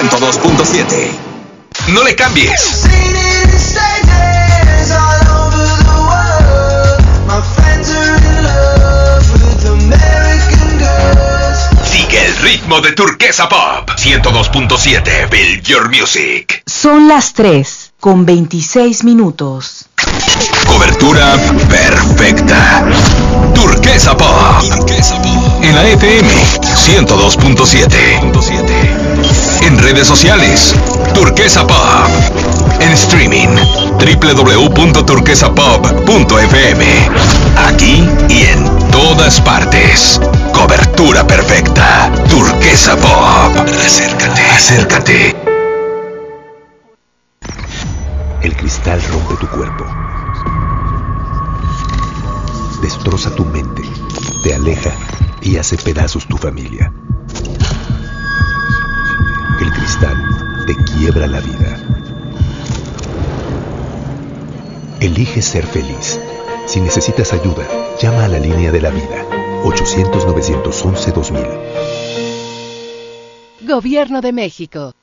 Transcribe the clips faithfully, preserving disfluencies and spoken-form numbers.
ciento dos punto siete. No le cambies. Sigue el ritmo de Turquesa Pop. ciento dos punto siete, Build Your Music. Son las tres con veintiséis minutos. Cobertura perfecta. Turquesa Pop. Turquesa Pop. En la F M ciento dos punto siete. En redes sociales, Turquesa Pop. En streaming, doble u doble u doble u punto turquesa pop punto f m. Aquí y en todas partes. Cobertura perfecta. Turquesa Pop. Acércate, acércate. El cristal rompe tu cuerpo. Destroza tu mente, te aleja y hace pedazos tu familia. El cristal te quiebra la vida. Elige ser feliz. Si necesitas ayuda, llama a la línea de la vida. ochocientos, novecientos once, dos mil. Gobierno de México.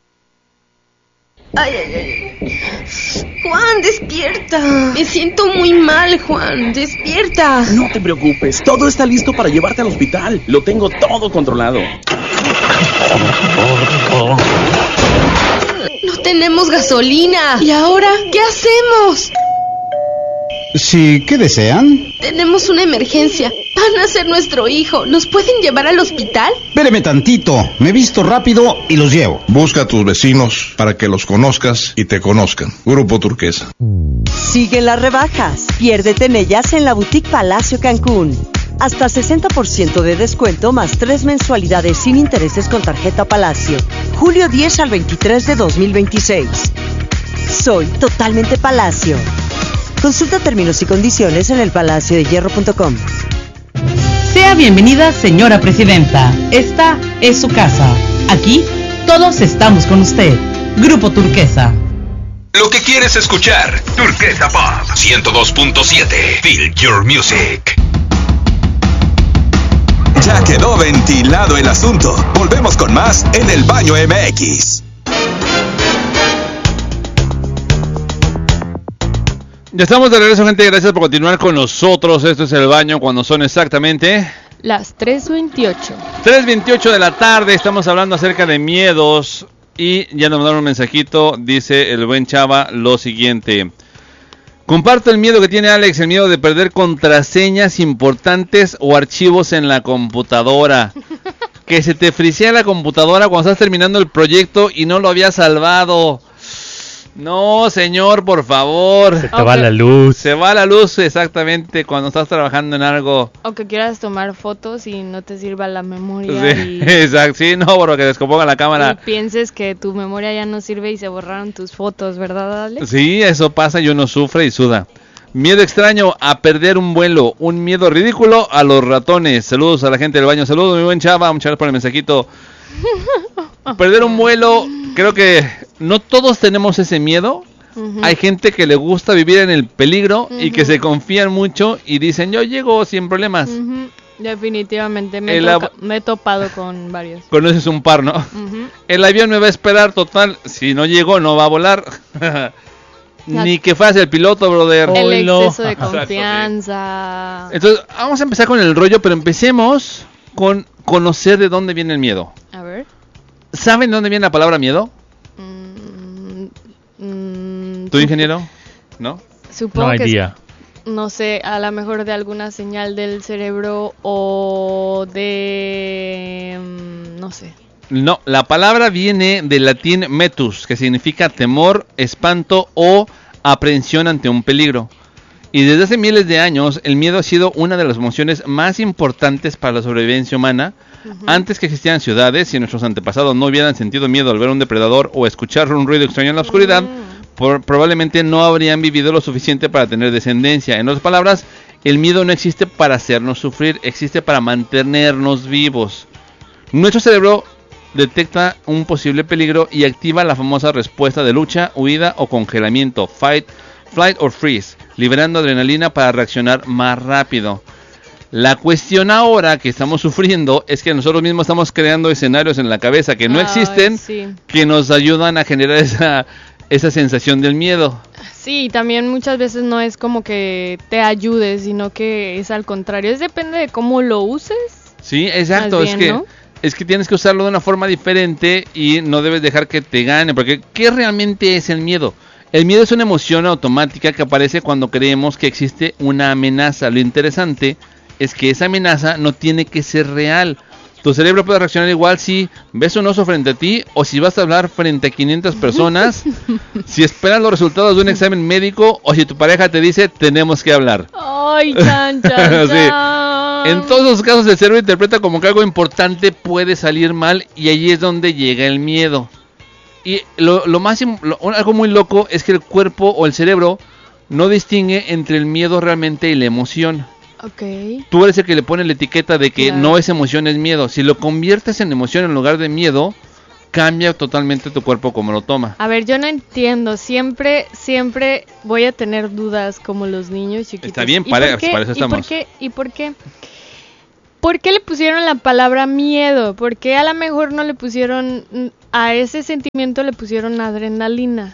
Ay, ay, ay. Juan, despierta. Me siento muy mal, Juan. Despierta. No te preocupes. Todo está listo para llevarte al hospital. Lo tengo todo controlado. No tenemos gasolina. ¿Y ahora qué hacemos? Sí, ¿qué desean? Tenemos una emergencia. Van a ser nuestro hijo. ¿Nos pueden llevar al hospital? Espéreme tantito. Me visto rápido y los llevo. Busca a tus vecinos para que los conozcas y te conozcan. Grupo Turquesa. Siguen las rebajas. Piérdete en ellas en la Boutique Palacio Cancún. Hasta sesenta por ciento de descuento más tres mensualidades sin intereses con tarjeta Palacio. julio diez al veintitrés de dos mil veintiséis. Soy totalmente Palacio. Consulta términos y condiciones en el palacio de hierro punto com. Sea bienvenida, señora presidenta. Esta es su casa. Aquí todos estamos con usted. Grupo Turquesa. Lo que quieres escuchar, Turquesa Pop ciento dos punto siete. Build Your Music. Ya quedó ventilado el asunto. Volvemos con más en El Baño M X. Ya estamos de regreso, gente. Gracias por continuar con nosotros. Esto es El Baño cuando son exactamente las tres veintiocho. tres veintiocho de la tarde. Estamos hablando acerca de miedos. Y ya nos mandaron un mensajito. Dice el buen Chava lo siguiente: comparto el miedo que tiene Alex, el miedo de perder contraseñas importantes o archivos en la computadora. Que se te frisea la computadora cuando estás terminando el proyecto y no lo habías salvado. No, señor, por favor. Se te okay. va la luz. Se va la luz, exactamente, cuando estás trabajando en algo. O que quieras tomar fotos y no te sirva la memoria. Sí, y... exacto, sí, no, porque descomponga la cámara. Y pienses que tu memoria ya no sirve y se borraron tus fotos, ¿verdad, Alex? Sí, eso pasa y uno sufre y suda. Miedo extraño a perder un vuelo. Un miedo ridículo a los ratones. Saludos a la gente del baño. Saludos, mi buen Chava. Muchas gracias por el mensajito. Perder un vuelo, creo que no todos tenemos ese miedo. Uh-huh. Hay gente que le gusta vivir en el peligro uh-huh. y que se confían mucho y dicen, yo llego sin problemas. Uh-huh. Definitivamente, me, toca, av- me he topado con varios. Conoces un par, ¿no? Uh-huh. El avión me va a esperar, total, si no llego no va a volar. Ni que fueras el piloto, brother. El exceso de confianza. Entonces, vamos a empezar con el rollo, pero empecemos con conocer de dónde viene el miedo. A ver. ¿Saben de dónde viene la palabra miedo? Mm, mm, ¿Tú, ingeniero? ¿No? Supongo no hay que día. Es, no sé, a lo mejor de alguna señal del cerebro o de... no sé. No, la palabra viene del latín metus, que significa temor, espanto o aprehensión ante un peligro. Y desde hace miles de años, el miedo ha sido una de las emociones más importantes para la sobrevivencia humana. Uh-huh. Antes que existieran ciudades, si nuestros antepasados no hubieran sentido miedo al ver un depredador o escuchar un ruido extraño en la oscuridad, uh-huh. por, probablemente no habrían vivido lo suficiente para tener descendencia. En otras palabras, el miedo no existe para hacernos sufrir, existe para mantenernos vivos. Nuestro cerebro detecta un posible peligro y activa la famosa respuesta de lucha, huida o congelamiento, fight, flight or freeze, liberando adrenalina para reaccionar más rápido. La cuestión ahora que estamos sufriendo es que nosotros mismos estamos creando escenarios en la cabeza que no Ay, existen, sí. que nos ayudan a generar esa, esa sensación del miedo. Sí, también muchas veces no es como que te ayude, sino que es al contrario. Es depende de cómo lo uses. Sí, exacto. Más bien, es que ¿no? es que tienes que usarlo de una forma diferente y no debes dejar que te gane, porque ¿qué realmente es el miedo? El miedo es una emoción automática que aparece cuando creemos que existe una amenaza. Lo interesante es que esa amenaza no tiene que ser real. Tu cerebro puede reaccionar igual si ves un oso frente a ti o si vas a hablar frente a quinientas personas, si esperas los resultados de un examen médico o si tu pareja te dice tenemos que hablar. Ay, chan, chan, Sí. chan. En todos los casos el cerebro interpreta como que algo importante puede salir mal y allí es donde llega el miedo. Y lo, lo más lo, algo muy loco es que el cuerpo o el cerebro no distingue entre el miedo realmente y la emoción. Ok. Tú eres el que le pone la etiqueta de que Claro. no es emoción, es miedo. Si lo conviertes en emoción en lugar de miedo, cambia totalmente tu cuerpo como lo toma. A ver, yo no entiendo. Siempre, siempre voy a tener dudas como los niños chiquitos. Está bien, ¿Y para- por qué? para eso ¿Y por estamos. qué? ¿Y por qué? ¿Por qué le pusieron la palabra miedo? ¿Por qué a lo mejor no le pusieron, a ese sentimiento le pusieron adrenalina?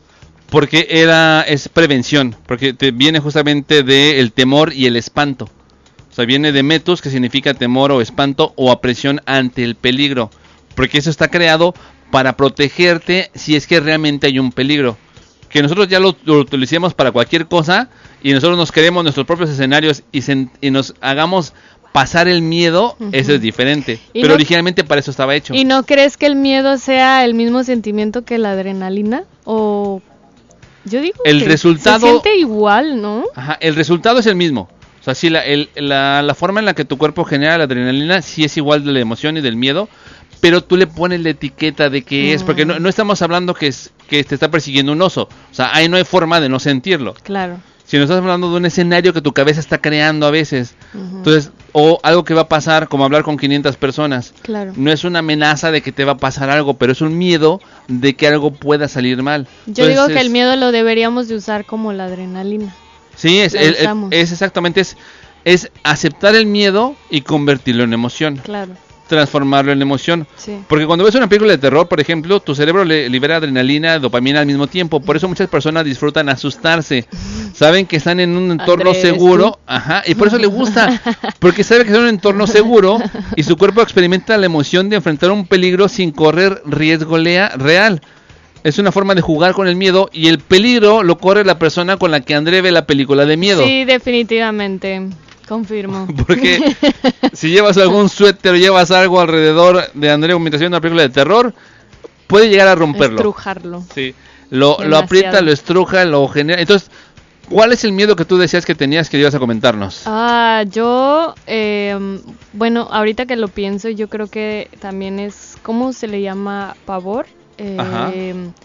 Porque era es prevención, porque te viene justamente del temor y el espanto. O sea, viene de metus, que significa temor o espanto o apresión ante el peligro. Porque eso está creado para protegerte si es que realmente hay un peligro. Que nosotros ya lo, lo utilicemos para cualquier cosa y nosotros nos creemos nuestros propios escenarios y, se, y nos hagamos pasar el miedo, Ujú. eso es diferente. Y Pero no- originalmente para eso estaba hecho. ¿Y no crees que el miedo sea el mismo sentimiento que la adrenalina? O yo digo El que resultado- se siente igual, ¿no? Ajá, el resultado es el mismo. O sea, sí, la, el- la, la forma en la que tu cuerpo genera la adrenalina sí es igual de la emoción y del miedo, pero tú le pones la etiqueta de que es, porque no, no estamos hablando que, es, que te está persiguiendo un oso. O sea, ahí no hay forma de no sentirlo. Claro. Si nos estás hablando de un escenario que tu cabeza está creando a veces, Ujú. entonces, o algo que va a pasar, como hablar con quinientas personas. Claro. No es una amenaza de que te va a pasar algo, pero es un miedo de que algo pueda salir mal. Yo digo Entonces, que el miedo lo deberíamos de usar como la adrenalina. Sí, es, La el- el- usamos. es exactamente, es, es aceptar el miedo y convertirlo en emoción, Claro. transformarlo en emoción. Sí. Porque cuando ves una película de terror, por ejemplo, tu cerebro le libera adrenalina, dopamina al mismo tiempo. Por eso muchas personas disfrutan asustarse. Saben que están en un entorno Andrés, seguro, ¿tú? ajá, y por eso le gusta. Porque sabe que está en un entorno seguro y su cuerpo experimenta la emoción de enfrentar un peligro sin correr riesgo lea- real. Es una forma de jugar con el miedo y el peligro lo corre la persona con la que André ve la película de miedo. Sí, definitivamente. Confirmo. Porque si llevas algún suéter o llevas algo alrededor de André mientras ve una película de terror, puede llegar a romperlo. Estrujarlo. Sí. Lo, lo Demasiado. aprieta, lo estruja, lo genera. Entonces, ¿cuál es el miedo que tú decías que tenías que ibas a comentarnos? Ah, yo, eh, bueno, ahorita que lo pienso, yo creo que también es, ¿cómo se le llama? Pavor. Eh, Ajá.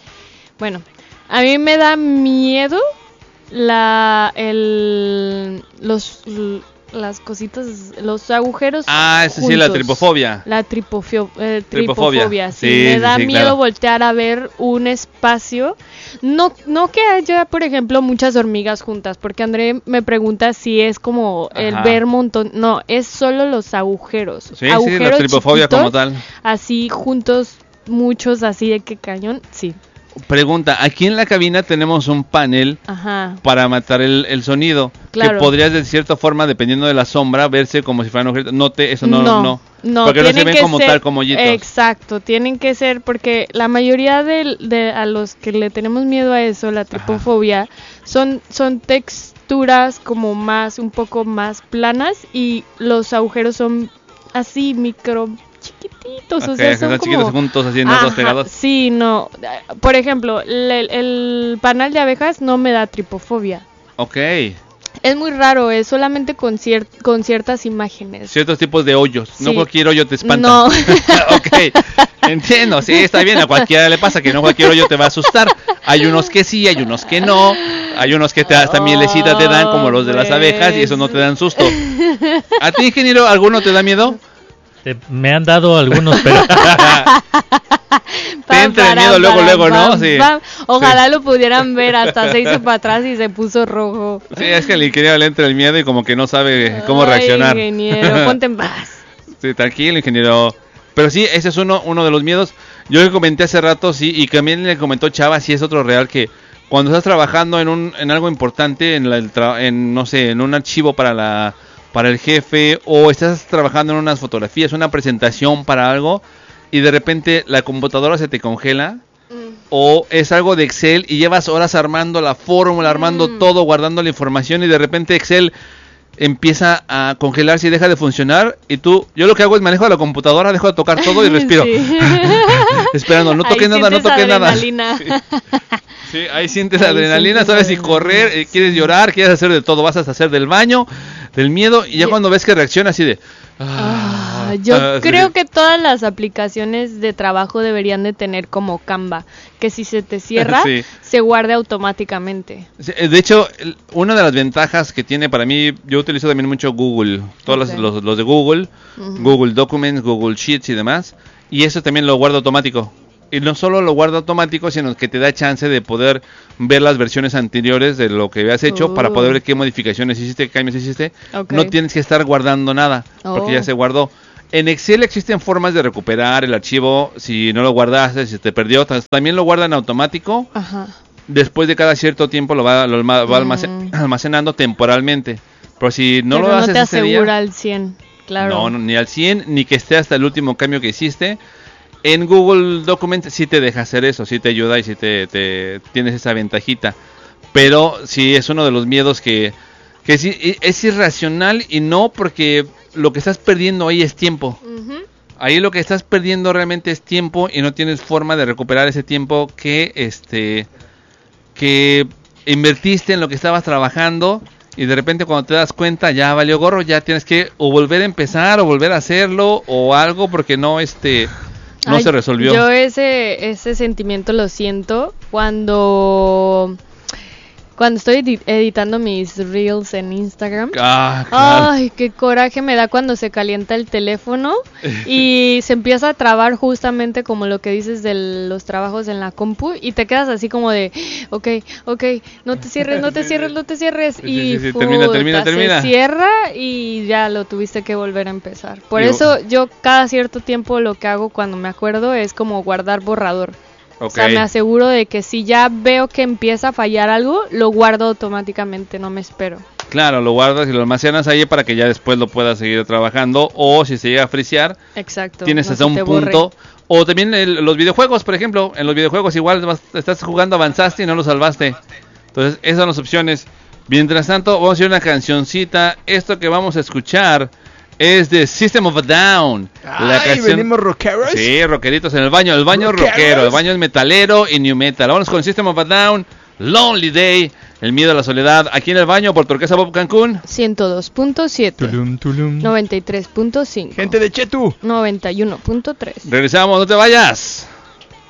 Bueno, a mí me da miedo la, el, los, l- las cositas, los agujeros. Ah, esa sí, la juntos. tripofobia. La tripofio- eh, Tripofobia. tripofobia, sí, Sí, me sí, da sí, miedo claro. voltear a ver un espacio, no no que haya, por ejemplo, muchas hormigas juntas, porque André me pregunta si es como el Ajá. ver montón, no, es solo los agujeros, Sí, sí, la agujeros tripofobia chiquitos, como tal. así juntos, muchos así de que cañón, sí, Pregunta, aquí en la cabina tenemos un panel ajá, para matar el, el sonido. Claro. Que podrías de cierta forma, dependiendo de la sombra, verse como si fueran objetos. No te, eso no, no. no, no, porque no se tienen ven que como ser- tal, como hoyitos. Exacto, tienen que ser, porque la mayoría de, de a los que le tenemos miedo a eso, la tripofobia, son, son texturas como más, un poco más planas y los agujeros son así micro chiquititos, o Ok, sea, están son chiquitos como... juntos, así, ¿no? Todos Ajá, pegados. sí, no, por ejemplo, el, el panal de abejas no me da tripofobia. Ok. Es muy raro, es solamente con, cier- con ciertas imágenes. Ciertos tipos de hoyos. No Sí. cualquier hoyo te espanta. No. Ok. Entiendo, sí, está bien. A cualquiera le pasa que no cualquier hoyo te va a asustar. Hay unos que sí, hay unos que no. Hay unos que te hasta mielecita te dan, como los de las abejas, y eso no te dan susto. ¿A ti, ingeniero, alguno te da miedo? Te- me han dado algunos, pero Te entra el miedo luego, luego, ¿no? Sí. Ojalá lo pudieran ver, hasta se hizo para atrás y se puso rojo. Sí, es que el ingeniero le entra el miedo y como que no sabe cómo Ay, reaccionar. ingeniero, ponte en paz. Sí, tranquilo, ingeniero. Pero sí, ese es uno, uno de los miedos. Yo le comenté hace rato, sí, y también le comentó Chava, sí es otro real, que cuando estás trabajando en un en algo importante, en, la, el tra- en no sé, en un archivo para la para el jefe, o estás trabajando en unas fotografías, una presentación para algo, y de repente la computadora se te congela, mm. o es algo de Excel y llevas horas armando la fórmula, armando mm. todo, guardando la información, y de repente Excel empieza a congelarse y deja de funcionar, y tú, yo lo que hago es manejo la computadora, dejo de tocar todo y respiro. Sí. Esperando, no toques nada, no toques nada. Sí. Sí, ahí sientes ahí adrenalina, sientes sabes si correr, eh, quieres llorar, quieres hacer de todo, vas a hacer del baño, del miedo, y ya sí. cuando ves que reacciona así de... Ah, yo ah, creo sí. que todas las aplicaciones de trabajo deberían de tener como Canva, que si se te cierra, sí. se guarde automáticamente. De hecho, una de las ventajas que tiene para mí, yo utilizo también mucho Google, todos okay. los, los, los de Google, uh-huh. Google Documents, Google Sheets y demás, y eso también lo guardo automático. Y no solo lo guarda automático, sino que te da chance de poder ver las versiones anteriores de lo que habías hecho uh. para poder ver qué modificaciones hiciste, qué cambios hiciste. Okay. No tienes que estar guardando nada, oh. porque ya se guardó. En Excel existen formas de recuperar el archivo si no lo guardaste, si te perdió. También lo guarda en automático. Ajá. Después de cada cierto tiempo lo va, lo va almacen- mm. almacenando temporalmente. Pero si no Pero lo no haces te ese asegura día, al cien, claro. No, no, ni al cien, ni que esté hasta el último cambio que hiciste. En Google Documents sí te deja hacer eso, sí te ayuda y sí te, te tienes esa ventajita. Pero sí es uno de los miedos que, que sí, es irracional, y no porque lo que estás perdiendo ahí es tiempo. Uh-huh. Ahí lo que estás perdiendo realmente es tiempo, y no tienes forma de recuperar ese tiempo que este que invertiste en lo que estabas trabajando, y de repente cuando te das cuenta ya valió gorro, ya tienes que o volver a empezar o volver a hacerlo o algo, porque no este no Ay, se resolvió. Yo ese ese sentimiento lo siento cuando cuando estoy edi- editando mis reels en Instagram. Ah, claro. Ay, qué coraje me da cuando se calienta el teléfono y se empieza a trabar, justamente como lo que dices de los trabajos en la compu, y te quedas así como de, ok, ok, no te cierres, no te cierres, no te cierres, sí, y sí, sí, sí. Termina, termina, termina. se cierra y ya lo tuviste que volver a empezar. Por yo, eso yo cada cierto tiempo lo que hago cuando me acuerdo es como guardar borrador. Okay. O sea, me aseguro de que si ya veo que empieza a fallar algo, lo guardo automáticamente, no me espero. Claro, lo guardas y lo almacenas ahí para que ya después lo puedas seguir trabajando, o si se llega a frisear, exacto, tienes no hasta un punto. O también el, los videojuegos, por ejemplo, en los videojuegos igual vas, estás jugando, avanzaste y no lo salvaste. Entonces, esas son las opciones. Mientras tanto, vamos a ir a una cancioncita. Esto que vamos a escuchar es de System of a Down. Ay, la canción... ¿venimos rockeros? Sí, rockeritos en el baño. El baño ¿Rockeros? rockero, el baño es metalero y new metal. Vamos con System of a Down, Lonely Day, el miedo a la soledad. Aquí en el baño por Turquesa Pop Cancún. ciento dos punto siete. Tulum, tulum. noventa y tres punto cinco. Gente de Chetu. noventa y uno punto tres. Regresamos, no te vayas.